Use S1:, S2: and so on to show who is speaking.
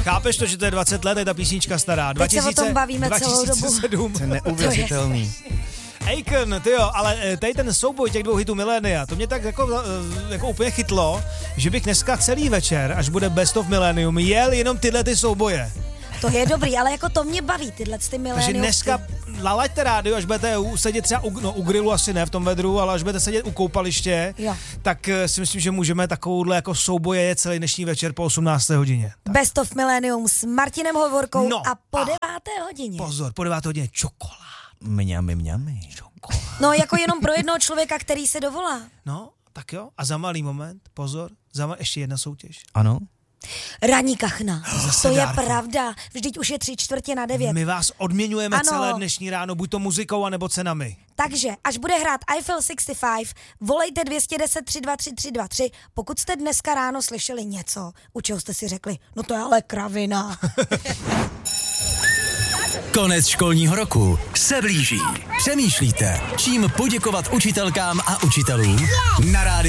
S1: Chápeš to, že to je 20 let, je ta písnička stará.
S2: Teď se o tom bavíme celou dobu.
S1: 2007.
S3: To je neuvěřitelný.
S1: Akon, tyjo, ale tady ten souboj těch 2 hitů milénia, to mě tak jako úplně chytlo, že bych dneska celý večer, až bude Best of Millennium, jel jenom tyhle ty souboje.
S2: To je dobrý, ale jako to mě baví, tyhle ty miléniovky.
S1: Takže dneska nalaďte rádio, až budete sedět třeba u grilu, asi ne v tom vedru, ale až budete sedět u koupaliště,
S2: jo,
S1: tak si myslím, že můžeme takovouhle jako souboje jet celý dnešní večer po 18. hodině. Tak.
S2: Best of Millennium s Martinem Hovorkou a po 9. hodině.
S1: Pozor, po 9. hodině čokolád.
S3: Mňami.
S2: No jako jenom pro jednoho člověka, který se dovolá.
S1: No, tak jo. A za malý moment, pozor, ještě jedna soutěž.
S3: Ano.
S2: Ranní kachna. To je
S1: dárku.
S2: pravda. Vždyť už je 3/4
S1: My vás odměňujeme
S2: ano,
S1: celé dnešní ráno, buď to muzikou, anebo cenami.
S2: Takže, až bude hrát Eiffel 65, volejte 210 323 323, pokud jste dneska ráno slyšeli něco, u čeho jste si řekli, no to je ale kravina.
S4: Konec školního roku se blíží. Přemýšlíte, čím poděkovat učitelkám a učitelům? Na rádiu